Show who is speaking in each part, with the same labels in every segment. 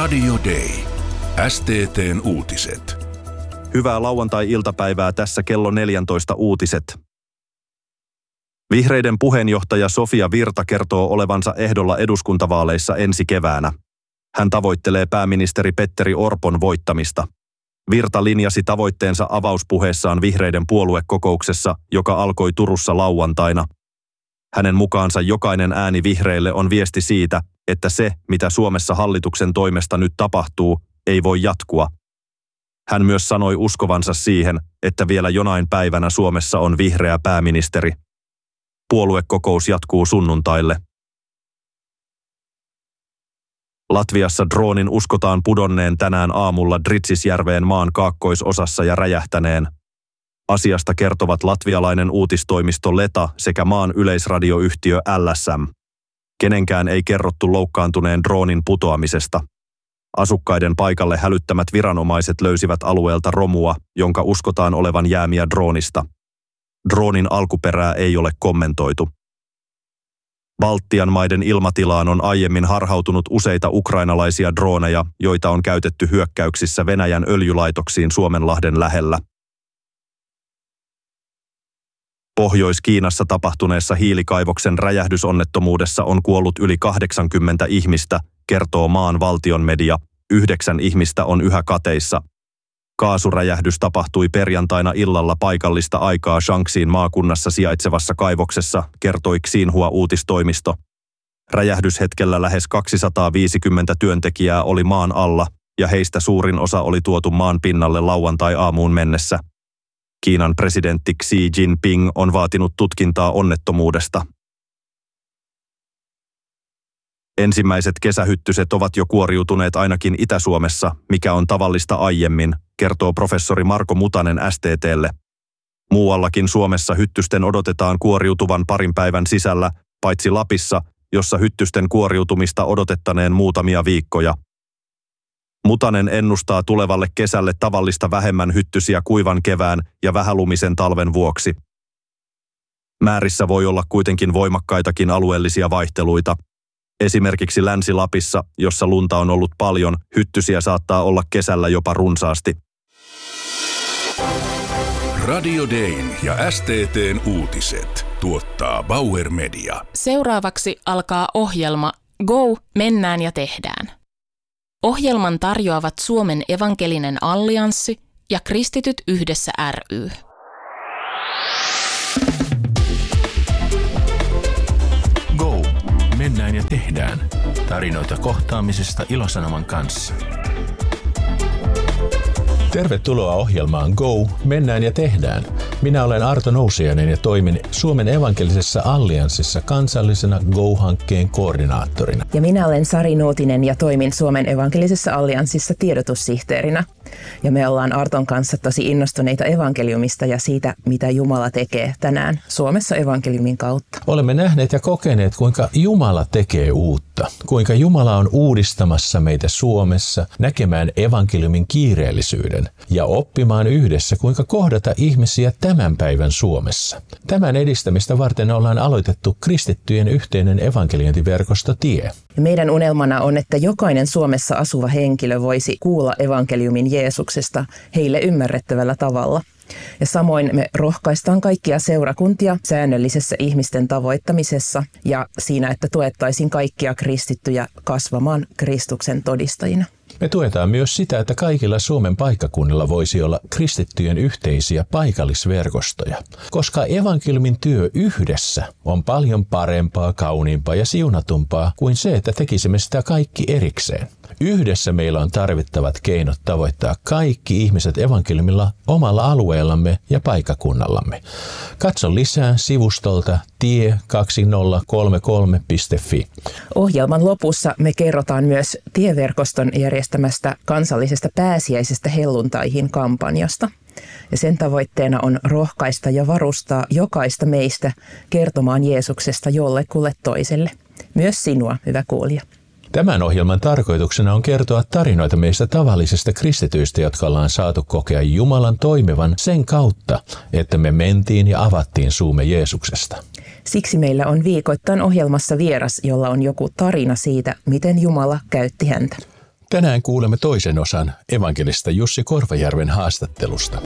Speaker 1: Radio Day. STT:n uutiset.
Speaker 2: Hyvää lauantai-iltapäivää, tässä kello 14 uutiset. Vihreiden puheenjohtaja Sofia Virta kertoo olevansa ehdolla eduskuntavaaleissa ensi keväänä. Hän tavoittelee pääministeri Petteri Orpon voittamista. Virta linjasi tavoitteensa avauspuheessaan vihreiden puoluekokouksessa, joka alkoi Turussa lauantaina. Hänen mukaansa jokainen ääni vihreille on viesti siitä, että se, mitä Suomessa hallituksen toimesta nyt tapahtuu, ei voi jatkua. Hän myös sanoi uskovansa siihen, että vielä jonain päivänä Suomessa on vihreä pääministeri. Puoluekokous jatkuu sunnuntaille. Latviassa droonin uskotaan pudonneen tänään aamulla Dritsisjärveen maan kaakkoisosassa ja räjähtäneen. Asiasta kertovat latvialainen uutistoimisto Leta sekä maan yleisradioyhtiö LSM. Kenenkään ei kerrottu loukkaantuneen droonin putoamisesta. Asukkaiden paikalle hälyttämät viranomaiset löysivät alueelta romua, jonka uskotaan olevan jäämiä droonista. Droonin alkuperää ei ole kommentoitu. Baltian maiden ilmatilaan on aiemmin harhautunut useita ukrainalaisia drooneja, joita on käytetty hyökkäyksissä Venäjän öljylaitoksiin Suomenlahden lähellä. Pohjois-Kiinassa tapahtuneessa hiilikaivoksen räjähdysonnettomuudessa on kuollut yli 80 ihmistä, kertoo maan valtion media. 9 ihmistä on yhä kateissa. Kaasuräjähdys tapahtui perjantaina illalla paikallista aikaa Shaanxiin maakunnassa sijaitsevassa kaivoksessa, kertoi Xinhua-uutistoimisto. Räjähdyshetkellä lähes 250 työntekijää oli maan alla, ja heistä suurin osa oli tuotu maan pinnalle lauantai-aamuun mennessä. Kiinan presidentti Xi Jinping on vaatinut tutkintaa onnettomuudesta. Ensimmäiset kesähyttyset ovat jo kuoriutuneet ainakin Itä-Suomessa, mikä on tavallista aiemmin, kertoo professori Marko Mutanen STT:lle. Muuallakin Suomessa hyttysten odotetaan kuoriutuvan parin päivän sisällä, paitsi Lapissa, jossa hyttysten kuoriutumista odotettaneen muutamia viikkoja. Mutanen ennustaa tulevalle kesälle tavallista vähemmän hyttysiä kuivan kevään ja vähälumisen talven vuoksi. Määrissä voi olla kuitenkin voimakkaitakin alueellisia vaihteluita. Esimerkiksi Länsi-Lapissa, jossa lunta on ollut paljon, hyttysiä saattaa olla kesällä jopa runsaasti.
Speaker 1: Radio Dayn ja STT:n uutiset tuottaa Bauer Media.
Speaker 3: Seuraavaksi alkaa ohjelma Go, mennään ja tehdään. Ohjelman tarjoavat Suomen evankelinen allianssi ja Kristityt yhdessä ry.
Speaker 4: Go, mennään ja tehdään. Tarinoita kohtaamisesta Ilosanoman kanssa. Tervetuloa ohjelmaan Go, mennään ja tehdään. Minä olen Arto Nousiainen ja toimin Suomen evankelisessa allianssissa kansallisena Go-hankkeen koordinaattorina.
Speaker 5: Ja minä olen Sari Nuutinen ja toimin Suomen evankelisessa allianssissa tiedotussihteerinä. Ja me ollaan Arton kanssa tosi innostuneita evankeliumista ja siitä, mitä Jumala tekee tänään Suomessa evankeliumin kautta.
Speaker 4: Olemme nähneet ja kokeneet, kuinka Jumala tekee uutta. Kuinka Jumala on uudistamassa meitä Suomessa näkemään evankeliumin kiireellisyyden ja oppimaan yhdessä, kuinka kohdata ihmisiä tämän päivän Suomessa. Tämän edistämistä varten ollaan aloitettu kristittyjen yhteinen evankeliointiverkosto TIE.
Speaker 5: Meidän unelmana on, että jokainen Suomessa asuva henkilö voisi kuulla evankeliumin Jeesuksesta heille ymmärrettävällä tavalla. Ja samoin me rohkaistaan kaikkia seurakuntia säännöllisessä ihmisten tavoittamisessa ja siinä, että tuettaisiin kaikkia kristittyjä kasvamaan Kristuksen todistajina.
Speaker 4: Me tuetaan myös sitä, että kaikilla Suomen paikkakunnilla voisi olla kristittyjen yhteisiä paikallisverkostoja, koska evankeliumin työ yhdessä on paljon parempaa, kauniimpaa ja siunatumpaa kuin se, että tekisimme sitä kaikki erikseen. Yhdessä meillä on tarvittavat keinot tavoittaa kaikki ihmiset evankeliumilla omalla alueellamme ja paikkakunnallamme. Katso lisää sivustolta tie2033.fi.
Speaker 5: Ohjelman lopussa me kerrotaan myös tieverkoston järjestämästä kansallisesta pääsiäisestä helluntaihin -kampanjasta. Ja sen tavoitteena on rohkaista ja varustaa jokaista meistä kertomaan Jeesuksesta jollekulle toiselle. Myös sinua, hyvä kuulija.
Speaker 4: Tämän ohjelman tarkoituksena on kertoa tarinoita meistä tavallisista kristityistä, jotka ollaan saatu kokea Jumalan toimivan sen kautta, että me mentiin ja avattiin suumme Jeesuksesta.
Speaker 5: Siksi meillä on viikoittain ohjelmassa vieras, jolla on joku tarina siitä, miten Jumala käytti häntä.
Speaker 4: Tänään kuulemme toisen osan evankelista Jussi Korvajärven haastattelusta.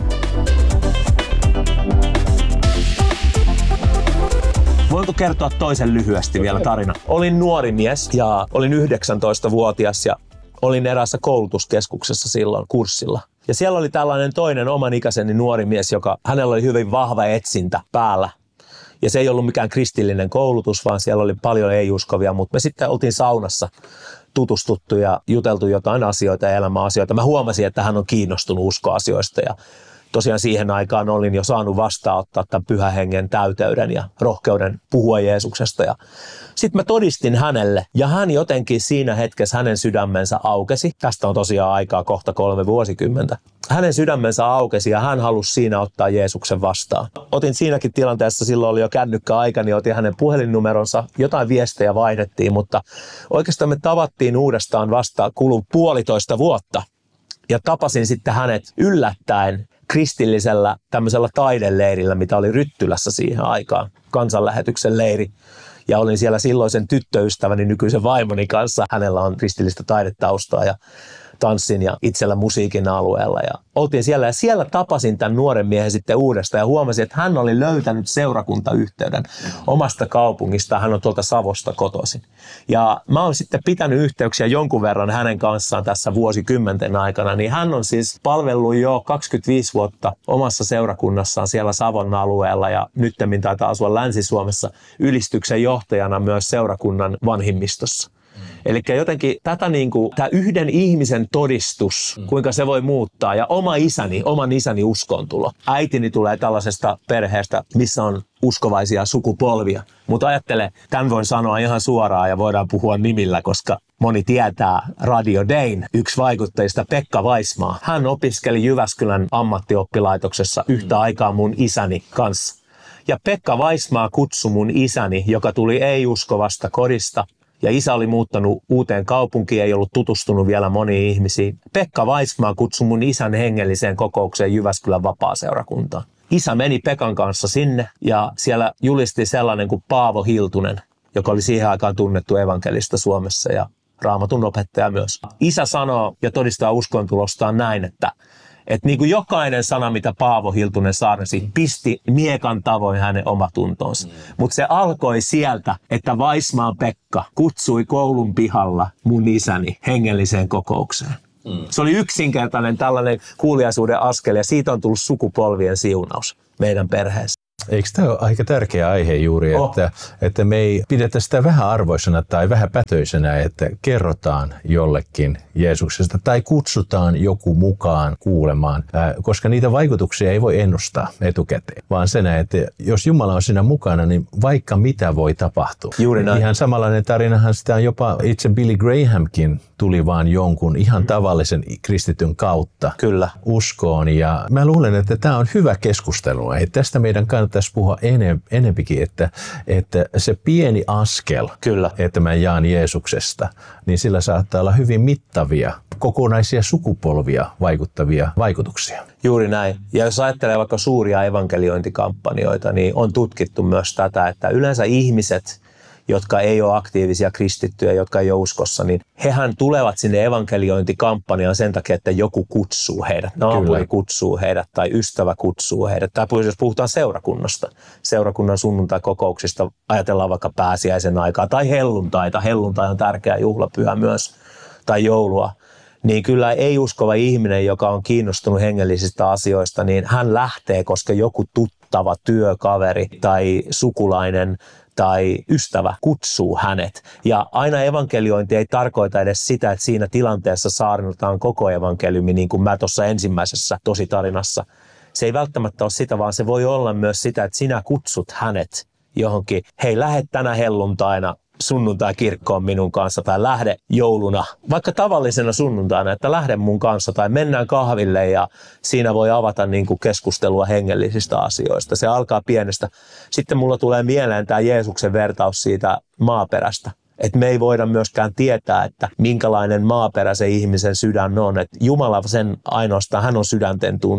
Speaker 6: Voinko kertoa toisen lyhyesti vielä tarina? Olin nuori mies ja olin 19-vuotias ja olin eräässä koulutuskeskuksessa silloin kurssilla. Ja siellä oli tällainen toinen oman ikäiseni nuori mies, hänellä oli hyvin vahva etsintä päällä. Ja se ei ollut mikään kristillinen koulutus, vaan siellä oli paljon ei-uskovia, mutta me sitten oltiin saunassa tutustuttu ja juteltu jotain asioita ja elämäasioita. Mä huomasin, että hän on kiinnostunut uskoasioista ja tosiaan siihen aikaan olin jo saanut vastaanottaa tämän Pyhän Hengen täyteyden ja rohkeuden puhua Jeesuksesta. Ja sitten mä todistin hänelle ja hän jotenkin siinä hetkessä hänen sydämensä aukesi. Tästä on tosiaan aikaa kohta 3 vuosikymmentä. Hänen sydämensä aukesi ja hän halusi siinä ottaa Jeesuksen vastaan. Otin siinäkin tilanteessa, silloin oli jo kännykkäaika, niin otin hänen puhelinnumeronsa. Jotain viestejä vaihdettiin, mutta oikeastaan me tavattiin uudestaan vasta kului 1,5 vuotta. Ja tapasin sitten hänet yllättäen kristillisellä tämmöisellä taideleirillä, mitä oli Ryttylässä siihen aikaan, kansanlähetyksen leiri. Ja olin siellä silloisen tyttöystäväni, nykyisen vaimoni kanssa. Hänellä on kristillistä taidetaustaa ja tanssin ja itsellä musiikin alueella. Ja oltiin siellä ja siellä tapasin tämän nuoren miehen sitten uudestaan ja huomasin, että hän oli löytänyt seurakuntayhteyden omasta kaupungista. Hän on tuolta Savosta kotoisin. Ja mä oon sitten pitänyt yhteyksiä jonkun verran hänen kanssaan tässä vuosikymmenten aikana. Niin hän on siis palvellut jo 25 vuotta omassa seurakunnassaan siellä Savon alueella ja nyttemmin taitaa asua Länsi-Suomessa ylistyksen johtajana myös seurakunnan vanhimmistossa. Eli jotenkin tämä yhden ihmisen todistus, kuinka se voi muuttaa ja oman isäni uskontulo. Äitini tulee tällaisesta perheestä, missä on uskovaisia sukupolvia. Mutta ajattele, tämän voin sanoa ihan suoraan ja voidaan puhua nimillä, koska moni tietää Radio Dayn yksi vaikuttajista, Pekka Vaismaa. Hän opiskeli Jyväskylän ammattioppilaitoksessa yhtä aikaa mun isäni kanssa. Ja Pekka Vaismaa kutsui mun isäni, joka tuli ei-uskovasta kodista. Ja isä oli muuttanut uuteen kaupunkiin, ei ollut tutustunut vielä moniin ihmisiin. Pekka Vaismaa kutsui mun isän hengelliseen kokoukseen Jyväskylän vapaaseurakuntaan. Isä meni Pekan kanssa sinne ja siellä julisti sellainen kuin Paavo Hiltunen, joka oli siihen aikaan tunnettu evankelista Suomessa ja Raamatun opettaja myös. Isä sanoo ja todistaa uskontulostaan näin, että niin kuin jokainen sana, mitä Paavo Hiltunen saarnasi, pisti miekan tavoin hänen omatuntonsa. Mutta se alkoi sieltä, että Vaismaan Pekka kutsui koulun pihalla mun isäni hengelliseen kokoukseen. Se oli yksinkertainen tällainen kuuliaisuuden askel ja siitä on tullut sukupolvien siunaus meidän perheessä.
Speaker 4: Eikö tämä ole aika tärkeä aihe juuri, että me ei pidetä sitä vähän arvoisena tai vähän pätöisenä, että kerrotaan jollekin Jeesuksesta tai kutsutaan joku mukaan kuulemaan, koska niitä vaikutuksia ei voi ennustaa etukäteen, vaan sen, että jos Jumala on siinä mukana, niin vaikka mitä voi tapahtua.
Speaker 6: Juuri näin.
Speaker 4: Ihan samanlainen tarinahan sitä on jopa itse Billy Grahamkin tuli vaan jonkun ihan tavallisen kristityn kautta uskoon. Ja mä luulen, että tämä on hyvä keskustelu. Että tästä meidän kannattaisi puhua enempikin, että se pieni askel, että mä jaan Jeesuksesta, niin sillä saattaa olla hyvin mittavia, kokonaisia sukupolvia vaikuttavia vaikutuksia.
Speaker 6: Juuri näin. Ja jos ajattelee vaikka suuria evankeliointikampanjoita, niin on tutkittu myös tätä, että yleensä ihmiset, jotka ei ole aktiivisia kristittyjä, jotka ei ole uskossa, niin hehän tulevat sinne evankeliointikampanjaan sen takia, että joku kutsuu heidät. Naapuri kutsuu heidät tai ystävä kutsuu heidät. Tai jos puhutaan seurakunnasta, seurakunnan sunnuntai-kokouksista, ajatellaan vaikka pääsiäisen aikaa tai helluntaita. Helluntai on tärkeä juhlapyhä myös, tai joulua. Niin kyllä ei-uskova ihminen, joka on kiinnostunut hengellisistä asioista, niin hän lähtee, koska joku tuttava työkaveri tai sukulainen tai ystävä kutsuu hänet. Ja aina evankeliointi ei tarkoita edes sitä, että siinä tilanteessa saarnataan koko evankeliumi, niin kuin mä tuossa ensimmäisessä tositarinassa. Se ei välttämättä ole sitä, vaan se voi olla myös sitä, että sinä kutsut hänet johonkin. Hei, lähde tänä helluntaina sunnuntai-kirkkoon minun kanssa tai lähde jouluna, vaikka tavallisena sunnuntaina, että lähde mun kanssa tai mennään kahville ja siinä voi avata niin kuin keskustelua hengellisistä asioista. Se alkaa pienestä. Sitten mulla tulee mieleen tämä Jeesuksen vertaus siitä maaperästä. Että me ei voida myöskään tietää, että minkälainen maaperä se ihmisen sydän on. Että Jumala sen ainoastaan, hän on sydänten tuntija.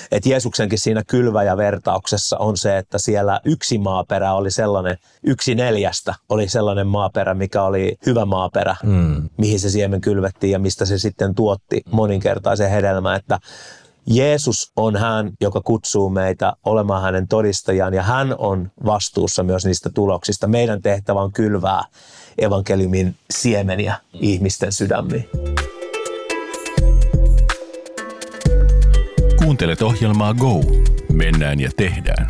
Speaker 6: Että Jeesuksenkin siinä kylväjävertauksessa on se, että siellä yksi maaperä oli sellainen, 1/4 oli sellainen maaperä, mikä oli hyvä maaperä, mihin se siemen kylvettiin ja mistä se sitten tuotti moninkertaisen hedelmän, että Jeesus on hän, joka kutsuu meitä olemaan hänen todistajaan ja hän on vastuussa myös niistä tuloksista. Meidän tehtävä on kylvää evankeliumin siemeniä ihmisten sydämiin.
Speaker 1: Kuuntelet ohjelmaa Go. Mennään ja tehdään.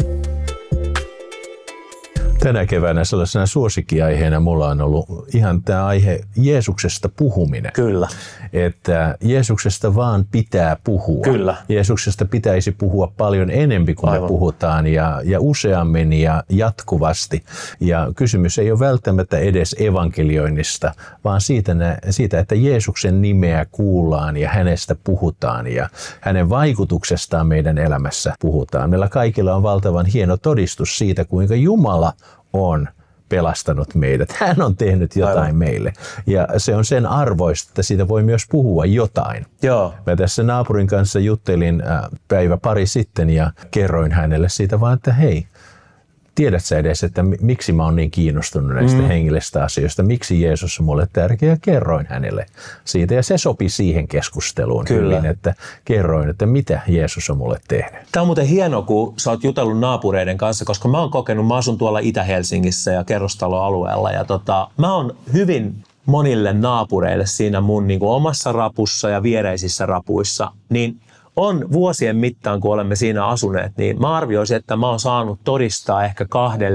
Speaker 4: Tänä keväänä sellaisena suosikkiaiheena mulla on ollut ihan tämä aihe Jeesuksesta puhuminen.
Speaker 6: Kyllä.
Speaker 4: Että Jeesuksesta vaan pitää puhua.
Speaker 6: Kyllä.
Speaker 4: Jeesuksesta pitäisi puhua paljon enemmän kuin me puhutaan ja useammin ja jatkuvasti. Ja kysymys ei ole välttämättä edes evankelioinnista, vaan siitä, että Jeesuksen nimeä kuullaan ja hänestä puhutaan ja hänen vaikutuksestaan meidän elämässä puhutaan. Meillä kaikilla on valtavan hieno todistus siitä, kuinka Jumala on pelastanut meidät. Hän on tehnyt jotain meille. Ja se on sen arvoista, että siitä voi myös puhua jotain.
Speaker 6: Joo.
Speaker 4: Mä tässä naapurin kanssa juttelin päivä pari sitten ja kerroin hänelle siitä vaan, että hei, tiedät sä edes, että miksi mä oon niin kiinnostunut näistä hengellistä asioista, miksi Jeesus on mulle tärkeä, kerroin hänelle siitä. Ja se sopi siihen keskusteluun hyvin, että kerroin, että mitä Jeesus on mulle tehnyt.
Speaker 6: Tämä on muuten hienoa, kun sä oot jutellut naapureiden kanssa, koska mä asun tuolla Itä-Helsingissä ja kerrostaloalueella ja mä oon hyvin monille naapureille siinä mun niin kuin omassa rapussa ja viereisissä rapuissa, niin on vuosien mittaan, kun olemme siinä asuneet, niin mä arvioisin, että mä oon saanut todistaa ehkä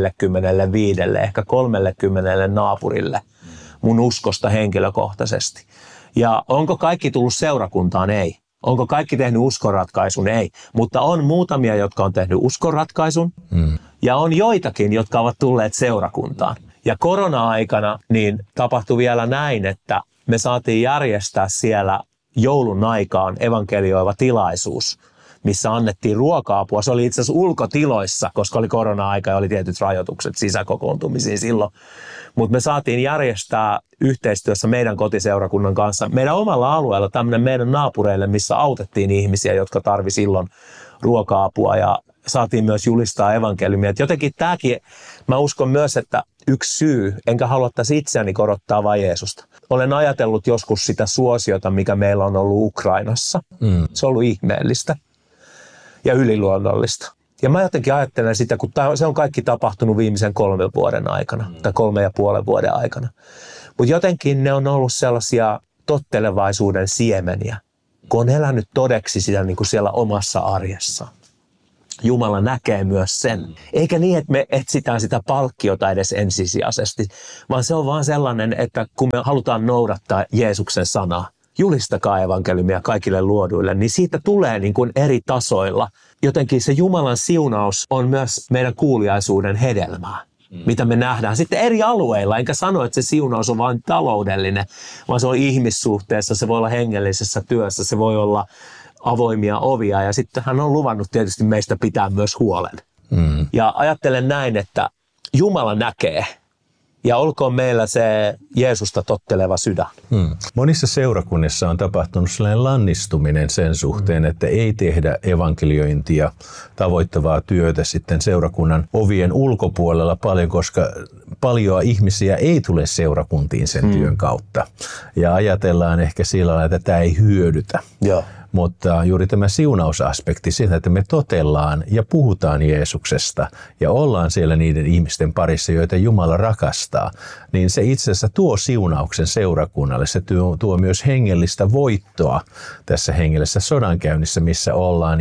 Speaker 6: 25, ehkä 30 naapurille mun uskosta henkilökohtaisesti. Ja onko kaikki tullut seurakuntaan? Ei. Onko kaikki tehnyt uskonratkaisun? Ei. Mutta on muutamia, jotka on tehnyt uskonratkaisun ja on joitakin, jotka ovat tulleet seurakuntaan. Ja korona-aikana niin tapahtui vielä näin, että me saatiin järjestää siellä joulun aikaan evankelioiva tilaisuus, missä annettiin ruoka-apua. Se oli itse asiassa ulkotiloissa, koska oli korona-aika ja oli tietyt rajoitukset sisäkokoontumisiin silloin. Mutta me saatiin järjestää yhteistyössä meidän kotiseurakunnan kanssa meidän omalla alueella tämmöinen meidän naapureille, missä autettiin ihmisiä, jotka tarvi silloin ruoka-apua ja saatiin myös julistaa evankeliumia. Et jotenkin tämäkin, mä uskon myös, että yksi syy, enkä halua tässä itseäni korottaa vain Jeesusta. Olen ajatellut joskus sitä suosiota, mikä meillä on ollut Ukrainassa. Se on ollut ihmeellistä ja yliluonnollista. Ja mä jotenkin ajattelen sitä, kun se on kaikki tapahtunut viimeisen 3 vuoden aikana tai 3,5 vuoden aikana. Mutta jotenkin ne on ollut sellaisia tottelevaisuuden siemeniä, kun on elänyt todeksi sitä niin kuin siellä omassa arjessaan. Jumala näkee myös sen. Eikä niin, että me etsitään sitä palkkiota edes ensisijaisesti, vaan se on vaan sellainen, että kun me halutaan noudattaa Jeesuksen sanaa, julistakaa evankeliumia kaikille luoduille, niin siitä tulee niin kuin eri tasoilla. Jotenkin se Jumalan siunaus on myös meidän kuuliaisuuden hedelmää, mitä me nähdään sitten eri alueilla. Enkä sano, että se siunaus on vain taloudellinen, vaan se on ihmissuhteessa, se voi olla hengellisessä työssä, se voi olla avoimia ovia ja sitten hän on luvannut tietysti meistä pitää myös huolen. Ja ajattelen näin, että Jumala näkee ja olkoon meillä se Jeesusta totteleva sydän.
Speaker 4: Monissa seurakunnissa on tapahtunut sellainen lannistuminen sen suhteen, että ei tehdä evankeliointia, tavoittavaa työtä sitten seurakunnan ovien ulkopuolella paljon, koska paljon ihmisiä ei tule seurakuntiin sen työn kautta. Ja ajatellaan ehkä sillä lailla, että tämä ei hyödytä.
Speaker 6: Joo.
Speaker 4: Mutta juuri tämä siunausaspekti, siitä, että me totellaan ja puhutaan Jeesuksesta ja ollaan siellä niiden ihmisten parissa, joita Jumala rakastaa, niin se itse asiassa tuo siunauksen seurakunnalle. Se tuo myös hengellistä voittoa tässä hengellisessä sodankäynnissä, missä ollaan.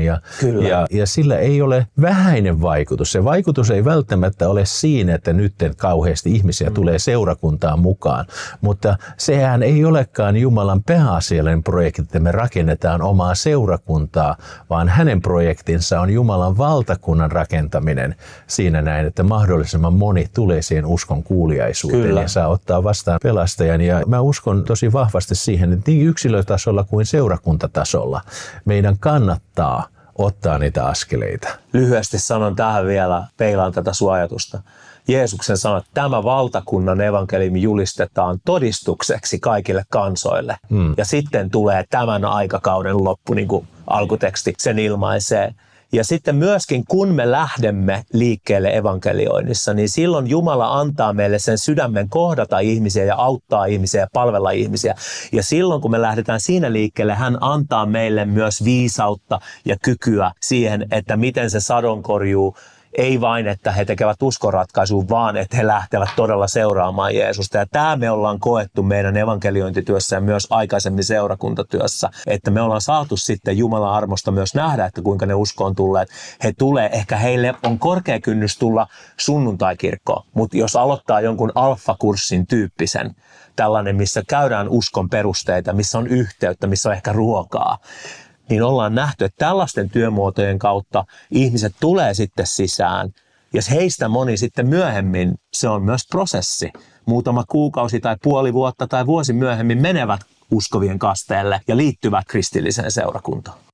Speaker 4: Ja sillä ei ole vähäinen vaikutus. Se vaikutus ei välttämättä ole siinä, että nyt kauheasti ihmisiä tulee seurakuntaan mukaan, mutta sehän ei olekaan Jumalan pääasiallinen projekti, että me rakennetaan omaa seurakuntaa, vaan hänen projektinsa on Jumalan valtakunnan rakentaminen siinä näin, että mahdollisimman moni tulee siihen uskon kuuliaisuuteen ja saa ottaa vastaan pelastajan. Ja mä uskon tosi vahvasti siihen, että niin yksilötasolla kuin seurakuntatasolla meidän kannattaa ottaa niitä askeleita.
Speaker 6: Lyhyesti sanon tähän vielä, peilaan tätä suojatusta. Jeesuksen sanoi, että tämä valtakunnan evankeliumi julistetaan todistukseksi kaikille kansoille. Ja sitten tulee tämän aikakauden loppu, niin kuin alkuteksti sen ilmaisee. Ja sitten myöskin, kun me lähdemme liikkeelle evankelioinnissa, niin silloin Jumala antaa meille sen sydämen kohdata ihmisiä ja auttaa ihmisiä ja palvella ihmisiä. Ja silloin, kun me lähdetään siinä liikkeelle, hän antaa meille myös viisautta ja kykyä siihen, että miten se sadonkorjuu, ei vain, että he tekevät uskonratkaisun, vaan että he lähtevät todella seuraamaan Jeesusta. Ja tämä me ollaan koettu meidän evankeliointityössä ja myös aikaisemmin seurakuntatyössä, että me ollaan saatu sitten Jumalan armosta myös nähdä, että kuinka ne uskoon tulleet. He tulee, ehkä heille on korkea kynnys tulla sunnuntaikirkkoon, mutta jos aloittaa jonkun alfakurssin tyyppisen, tällainen, missä käydään uskon perusteita, missä on yhteyttä, missä on ehkä ruokaa, niin ollaan nähty, että tällaisten työmuotojen kautta ihmiset tulee sitten sisään. Ja heistä moni sitten myöhemmin, se on myös prosessi. Muutama kuukausi tai puoli vuotta tai vuosi myöhemmin menevät uskovien kasteelle ja liittyvät kristilliseen seurakuntaan.